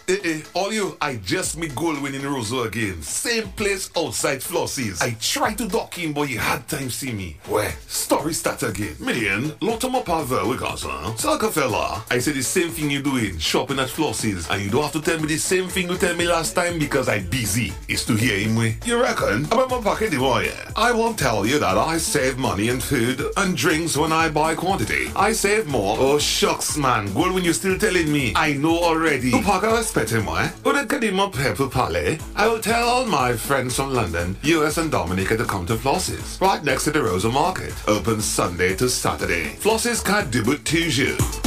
All you, I just meet Goldwyn in Roseau again. Same place outside Flossie's. I tried to dock in, but he had time see me. Where? Story start again. Million, lot of my power we got, huh? Saka fella, I said the same thing you doing, shopping at Flossie's, and you don't have to tell me the same thing you tell me last time because I busy. It's to hear him way. You reckon? About my pocket the boy. I won't tell you that I save money in food and drinks when I buy quantity. I save more. Oh shucks man, Goldwyn, you still telling me? I know already. Tu pocket respect him, eh? Ude kadima pepper pale. I will tell all my friends from London, US and Dominica to come to Flossie's. Right next to the Rosa Market. Open Sunday to Saturday. Flossie's can't do it to you.